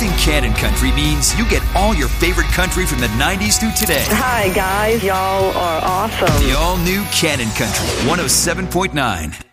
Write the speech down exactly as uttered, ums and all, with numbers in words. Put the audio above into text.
Selecting Canon Country means you get all your favorite country from the nineties through today. Hi, guys. Y'all are awesome. The all-new Canon Country, one oh seven point nine.